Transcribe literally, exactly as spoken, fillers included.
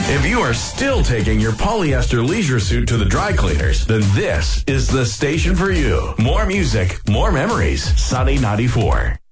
If you are still taking your polyester leisure suit to the dry cleaners, then this is the station for you. More music, more memories. Sunny ninety-four.